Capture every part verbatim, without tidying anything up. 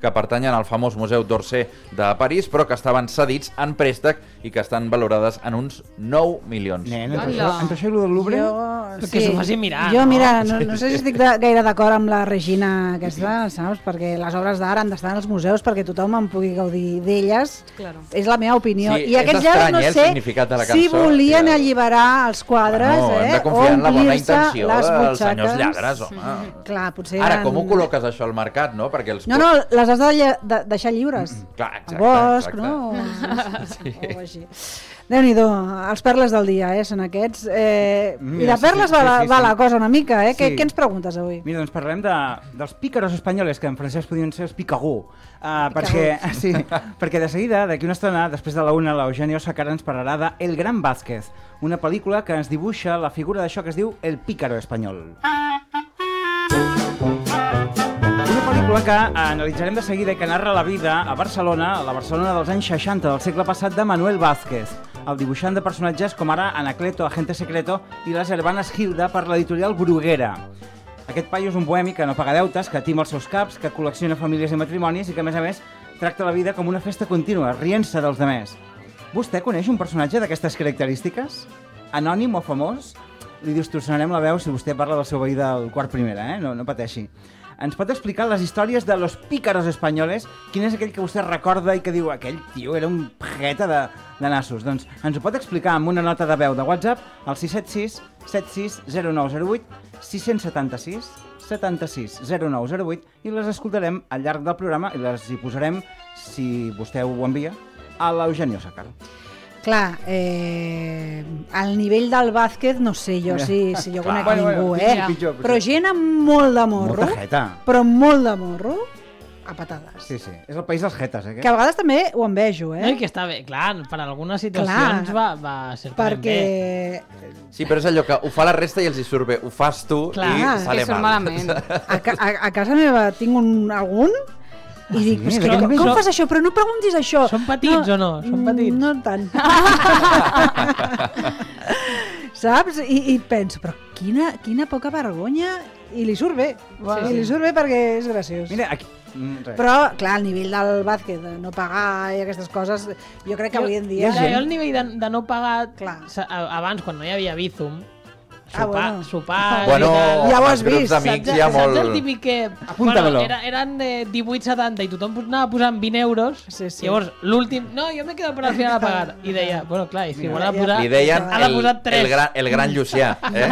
que pertanyen al famós Museu d'Orsay de París, però que estaven cedits en préstec i que estan valorades en uns nou milions. Nen, entre això, entre això i el del Louvre... Jo, sí. Que s'ho facin mirar, jo, no? mira, no, no sé si estic de, gaire d'acord amb la Regina aquesta, saps? Perquè les obres d'art han d'estar als museus perquè tothom en pugui gaudir d'elles. Claro. És la meva opinió. Sí, I aquests lladres no eh, sé si volien ja... alliberar els quadres, no, eh? Hem de confiar en la bona intenció les dels senyors lladres, home. Mm, clar, potser Ara, eren... com ho col·loques això al mercat, no? Perquè els... No, no, les has de, de deixar lliures. Mm, clar, exacte. El bosc, exacte. no? Sí. O així. Déu-n'hi-do, els perles del dia, eh, són aquests. Eh, Mira, I de perles sí, va, sí, la, sí, va sí. la cosa una mica, eh? Sí. Què, què ens preguntes avui? Mira, doncs parlem de, dels pícaros espanyoles, que en francès podien ser els picagú. Uh, perquè, sí, perquè de seguida, d'aquí una estona, després de la una, l'Eugenio Sacara ens parlarà de El Gran Vázquez, una pel·lícula que ens dibuixa la figura d'això que es diu el pícaro espanyol. Una pel·lícula que analitzarem de seguida i que narra la vida a Barcelona, a la Barcelona dels anys seixanta del segle passat, de Manuel Vázquez, el dibuixant de personatges com ara Anacleto, Agente Secreto i les hermanes Hilda per l'editorial Bruguera. Aquest paio és un bohemi que no paga deutes, que tima els seus caps, que col·lecciona famílies i matrimonis i que, a més a més, tracta la vida com una festa contínua, rient-se dels demés. Vostè coneix un personatge d'aquestes característiques? Anònim o famós? Li distorsionarem la veu si vostè parla del seu veí del quart primera, eh? No, no pateixi. Ens pot explicar les històries de los pícaros espanyoles? Quin és aquell que vostè recorda i que diu aquell tio era un jeta de, de nassos? Doncs ens ho pot explicar amb una nota de veu de WhatsApp al sis set sis set sis zero nou zero vuit sis set sis set sis zero nou zero vuit i les escoltarem al llarg del programa i les hi posarem, si vostè ho envia, a l'Eugenio Sacara. Clar, eh, al nivell del Vázquez no sé jo si, si jo conec bueno, ningú, bueno, eh? pitjor, pitjor, però gent amb molt de morro, molta jeta. però molt de morro, a patades. Sí, sí, és el país dels jetes, eh? Que a vegades també ho envejo, eh? No, i que està bé, clar, per algunes situacions Clar, va, va ser perquè... bé. Sí, però és allò que ho fa la resta i els hi surt bé. Ho fas tu Clar, i que sale surt mal. malament. A, ca a, a casa meva tinc un, algun i dic, sí? és que, De com, què com són- fas això? Però no preguntis això. Són petits o no? Són petits? No tant. Saps? I, I penso, però quina, quina poca vergonya. I li surt bé. Sí, I sí. li surt bé perquè és graciós. Mira, aquí... Mm, res. Però, clar, al nivell del Vázquez, de no pagar i aquestes coses, jo crec que avui en dia... Clar, jo al nivell de, de no pagar, Clar. sa- a- abans, quan no hi havia Bizum, Ah, sopar, bueno. sopar Bueno, i tal. Ja ho has els grups vist, d'amics Saps, hi ha saps el molt... típic que... Apúntamelo. Bueno, era, eren de divuit setanta i tothom anava posant vint euros. Sí, sí. Llavors, l'últim... No, jo m'he quedat per al final a pagar. I deia, bueno, clar, i si Mira, vol ha de ja- posar... Li deien ha de el, posar tres. el, gran, el gran Llucià. Eh?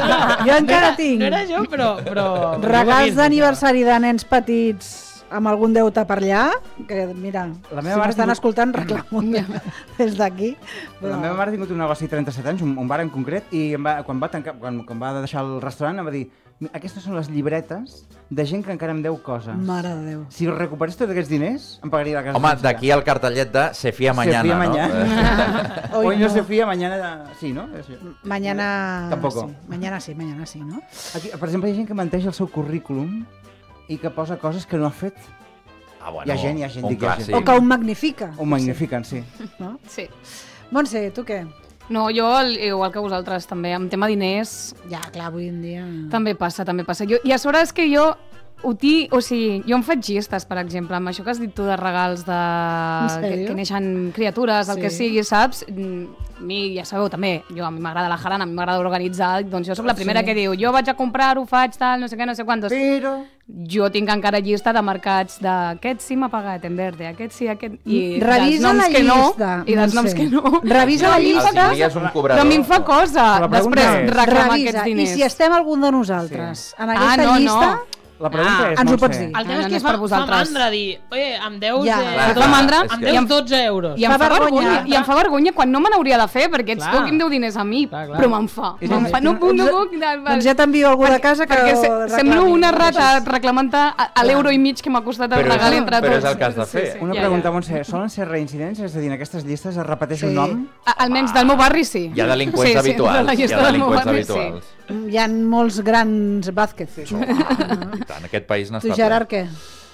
Jo encara no, tinc No era jo, però... però regals d'aniversari de nens petits amb algun deute per allà, que mira, La meva si mare m'estan tinc- escoltant reclamo des d'aquí. La meva mare ha tingut un negoci trenta-set anys, un, un bar en concret, i em va, quan, va tancar, quan, quan va deixar el restaurant em va dir aquestes són les llibretes de gent que encara em deu coses. Mare de Déu. Si recuperés tots aquests diners, em pagaria la casa. Home, sencera. d'aquí el cartellet de se fía mañana, fía no? mañana. Hoy Hoy no no. se fía, mañana... Sí, no? És... Mañana Tampoco. sí, mañana sí, mañana sí, no? Aquí, per exemple, hi ha gent que menteix el seu currículum i que posa coses que no ha fet. Ah, bueno, Hi ha gent, hi ha gent, un dic, hi ha gent. clàssic. O que ho magnifica. Ho magnifiquen, sí. No? Sí. Montse, tu què? No, jo, el- igual que vosaltres, també, amb tema diners, Ja, clar, avui en dia... també passa, també passa. Jo, I a sobre és que jo ho tinc, o sigui, jo em faig gestes, per exemple, amb això que has dit tu de regals de... que, sèrio? que neixen criatures, el Sí. que sigui, saps? Mm, A mi, ja sabeu, també, jo a mi m'agrada la jarana, a mi m'agrada organitzar, doncs jo sóc la primera Sí. que diu, jo vaig a comprar-ho, faig tal, no sé què, no sé quantos. Però... Jo tinc encara llista de mercats d'aquest sí m'ha pagat en verde, aquest sí, aquest... I Revisa dels noms la que no, llista, I dels noms Montse. que no. Revisa la No, llista. Els diries un cobrador. Però a mi em fa cosa, Però la pregunta després és- reclamar Revisa, aquests i diners. si estem algun de nosaltres en Ah, aquesta no, llista... no. La pregunta Ah, és, ens ho Montse, pots dir. El tema Ah, és no que és fa, per fa vosaltres. mandra dir, oye, em deus, Ja. eh, Clar, Em fa mandra, és em que- deus dotze euros. I em Fa fa vergonya. vergonya, i em fa vergonya quan no me n'hauria de fer, perquè ets Clar. tu qui em deu diners a mi, Clar, clar. però me'n fa. És Me'n a fa. dir, No puc, no doncs- puc. Doncs ja t'envio algú de casa que... Perquè ho se, reclami. semblo una rata Deixes. reclamant a, a l'euro i mig que m'ha costat el Però és- regal entre però tots. és el que has de fer. una ja, pregunta, ja. Montse, solen ser reincidents? És a dir, en aquestes llistes es repeteix Sí. un nom? A, almenys del meu barri sí. Hi ha delinqüents sí, habituals. Sí, de la Hi llista ha del meu delinqüents barri, sí. habituals. Hi ha molts grans Vázquez. I tant, aquest país n'està Tu, ple. Gerard, què?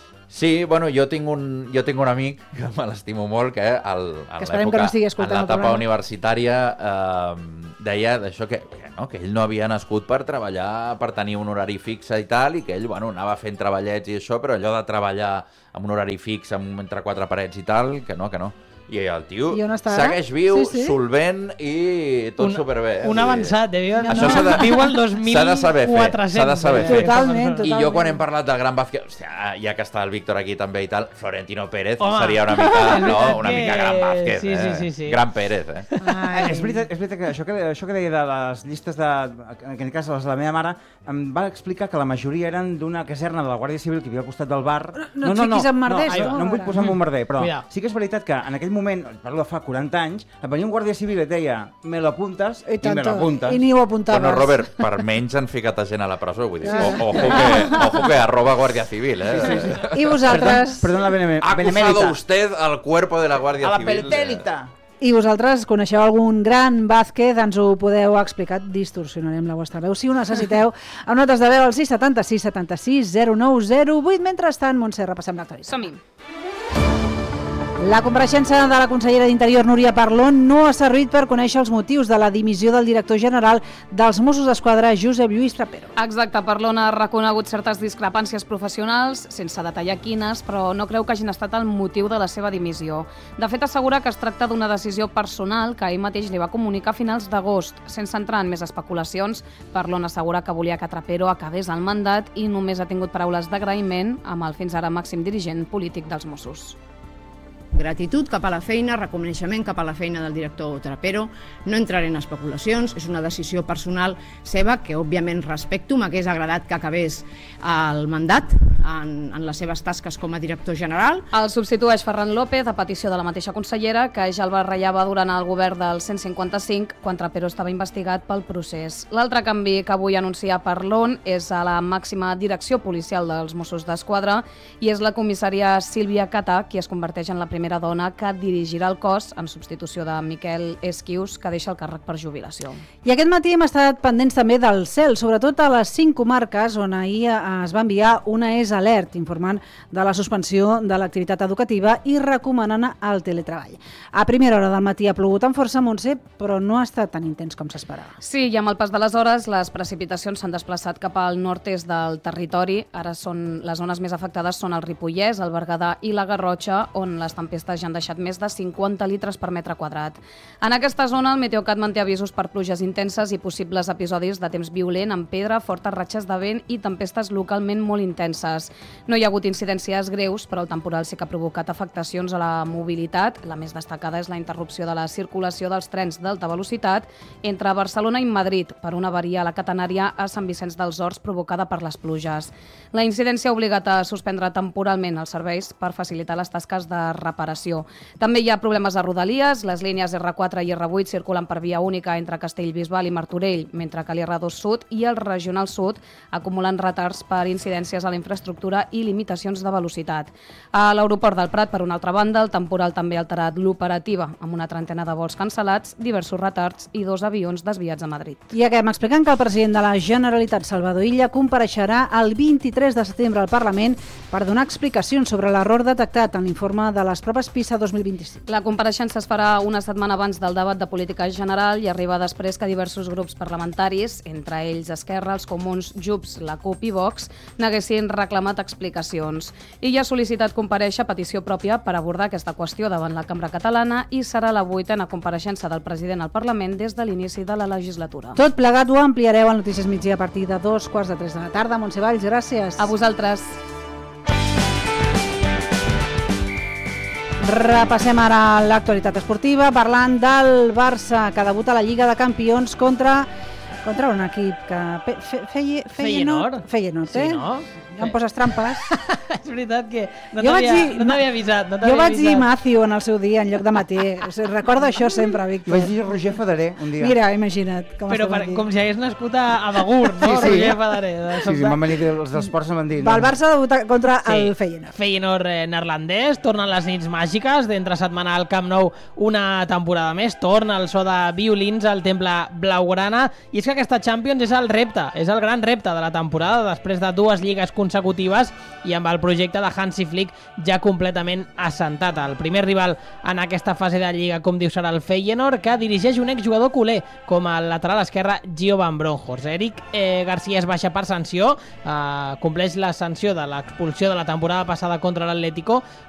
Sí, bueno, jo tinc un, jo tinc un amic que me l'estimo molt, que al, en Que esperem que no estigui en escoltant el l'etapa programa. universitària eh, deia d'això que, que bueno, que ell no havia nascut per treballar, per tenir un horari fix i tal, i que ell, bueno, anava fent treballets i això, però allò de treballar amb un horari fix, amb, entre quatre parets i tal, que no, que no. I el tio segueix viu, sí, sí. solvent i tot un, superbé. Eh? Un avançat, eh? Viu, no, no. De, viu el dos mil quatre-cents. S'ha de saber fer. Totalment, totalment. I jo quan hem parlat del Gran Vázquez, hòstia, ja que està el Víctor aquí també i tal, Florentino Pérez Home. seria una mica, no, una mica Gran Vázquez. Sí, sí, sí, sí. Eh? Gran Pérez, eh? Ai. És veritat, és veritat que això que, això que deia de les llistes de... En aquest cas, les de la meva mare, em va explicar que la majoria eren d'una caserna de la Guàrdia Civil que havia al costat del bar. No, no, no et fiquis en merders, no, no, no em vull posar en un merder, però Cuidado. sí que és veritat que en aquell moment, parlo de fa quaranta anys, et venia un guàrdia civil i et deia me lo apuntes i, i me lo apuntes. I ni ho apuntaves. Bueno, Robert, per menys han ficat a gent a la presó, vull dir, o, ojo, que, ojo que arroba Guàrdia Civil, eh? Sí, sí, sí. I vosaltres... Perdón, perdón la benemérita. Ha acusado usted al cuerpo de la Guàrdia a la Civil. pretélita. I vosaltres coneixeu algun gran Vázquez? Ens ho podeu explicar, distorsionarem la vostra veu. Si ho necessiteu, amb notes de veu al sis setanta sis setanta sis zero nou zero vuit. Mentrestant, Montse, repassem l'actualitat. Som-hi. La compareixença de la consellera d'Interior, Núria Parlon, no ha servit per conèixer els motius de la dimissió del director general dels Mossos d'Esquadra, Josep Lluís Trapero. Exacte, Parlon ha reconegut certes discrepàncies professionals, sense detallar quines, però no creu que hagin estat el motiu de la seva dimissió. De fet, assegura que es tracta d'una decisió personal que ell mateix li va comunicar a finals d'agost. Sense entrar en més especulacions, Parlon assegura que volia que Trapero acabés el mandat i només ha tingut paraules d'agraïment amb el fins ara màxim dirigent polític dels Mossos. Gratitud cap a la feina, reconeixement cap a la feina del director Trapero. No entraré en especulacions, és una decisió personal seva que òbviament respecto. M'hagués agradat que acabés el mandat en, en les seves tasques com a director general. El substitueix Ferran López a petició de la mateixa consellera, que ja el barrellava durant el govern del cent cinquanta-cinc quan Trapero estava investigat pel procés. L'altre canvi que avui anuncia Parlon és a la màxima direcció policial dels Mossos d'Esquadra i és la comissària Sílvia Catà qui es converteix en la primera dona que dirigirà el cos en substitució de Miquel Esquius, que deixa el càrrec per jubilació. I aquest matí hem estat pendents també del cel, sobretot a les cinc comarques on ahir es va enviar una E S Alert informant de la suspensió de l'activitat educativa i recomanant el teletreball. A primera hora del matí ha plogut amb força, Montse, però no ha estat tan intens com s'esperava. Sí, i amb el pas de les hores les precipitacions s'han desplaçat cap al nord-est del territori. Ara són les zones més afectades són el Ripollès, el Berguedà i la Garrotxa, on les tempestes ja han deixat més de cinquanta litres per metre quadrat. En aquesta zona, el Meteocat manté avisos per pluges intenses i possibles episodis de temps violent amb pedra, fortes ratxes de vent i tempestes localment molt intenses. No hi ha hagut incidències greus, però el temporal sí que ha provocat afectacions a la mobilitat. La més destacada és la interrupció de la circulació dels trens d'alta velocitat entre Barcelona i Madrid per una avaria a la catenària a Sant Vicenç dels Horts provocada per les pluges. La incidència ha obligat a suspendre temporalment els serveis per facilitar les tasques de reparació. També hi ha problemes a Rodalies, les línies erre quatre i erre vuit circulen per via única entre Castellbisbal i Martorell, mentre que l'erre dos Sud i el Regional Sud acumulen retards per incidències a la infraestructura i limitacions de velocitat. A l'aeroport del Prat, per una altra banda, el temporal també ha alterat l'operativa, amb una trentena de vols cancel·lats, diversos retards i dos avions desviats a Madrid. I acabem explicant que el president de la Generalitat, Salvador Illa, compareixerà el vint-i-tres de setembre al Parlament per donar explicacions sobre l'error detectat en l'informe de les proves PISA dos mil vint-i-cinc. La compareixença es farà una setmana abans del debat de política general i arriba després que diversos grups parlamentaris, entre ells Esquerra, els Comuns, Junts, la CUP i Vox, n'haguessin reclamat explicacions. Illa ha sol·licitat comparèixer a petició pròpia per abordar aquesta qüestió davant la Cambra Catalana i serà la vuitena compareixença del president al Parlament des de l'inici de la legislatura. Tot plegat ho ampliareu al Notícies Migdia a partir de dos quarts de tres de la tarda. Montse Valls, gràcies. A vosaltres. Repassem ara l'actualitat esportiva parlant del Barça, que debuta a la Lliga de Campions contra contra un equip que fe, fe, feia, Feyenoord. Feyenoord, eh? Sí, no? Ja em poses trampes. És veritat que no Jo vaig t'havia dir- no t'havia avisat. No Jo t'havia vaig dir avisat. Matthew en el seu dia, en lloc de Maté. O sigui, recordo això sempre, I Víctor. vaig dir Roger Federer un dia. Mira, imagina't com Però estàs per, aquí. com si hagués nascut a, a Begur, no? Sí, sí. Roger Federer. De Sí, sí, sobte. m'han venit els dels ports, m'han dit. Va el Barça debutar contra el Feyenoord. Feyenoord eh, neerlandès, tornen les nits màgiques d'entre setmana al Camp Nou una temporada més, torna el so de violins al temple blaugrana i és que que aquesta Champions és el repte, és el gran repte de la temporada després de dues lligues consecutives i amb el projecte de Hansi Flick ja completament assentat. El primer rival en aquesta fase de lliga, com diu, serà el Feyenoord, que dirigeix un exjugador culer com el lateral esquerre Gio Van Bronckhorst. Eric eh, Garcia es baixa per sanció, eh, compleix la sanció de l'expulsió de la temporada passada contra l'Atlético,